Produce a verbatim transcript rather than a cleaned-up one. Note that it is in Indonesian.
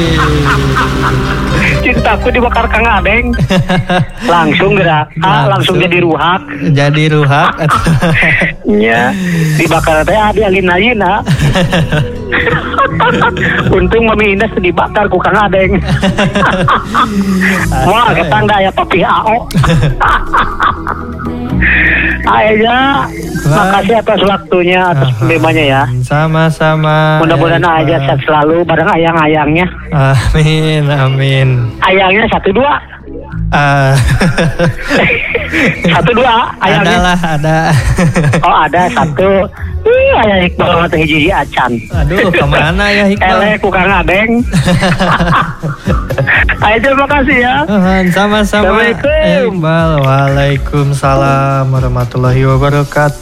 Cintaku dibakar Kang Adeng. Langsung gerak, ah, langsung jadi ruhak. Jadi ruhak. Nya dibakar teh adi alina-alina. Untung Mami Indah dibakar ku Kang Adeng. Wah, ketangga ya papi A O. Aja, makasih atas waktunya, atas pembimanya ya. Sama-sama. Mudah-mudahan ya, aja sehat selalu bareng ayang-ayangnya. Amin, amin. Ayangnya satu dua. Uh, satu dua ayangnya. Ada lah, ada. Oh ada satu. Ih, ayah Iqbal mata hiji acan. Aduh, kemana ya Iqbal? Ele ku Kang Adeng. Ayo terima kasih ya. Uh, sama-sama. Assalamualaikum. Iqbal. Waalaikumsalam warahmatullahi wabarakatuh.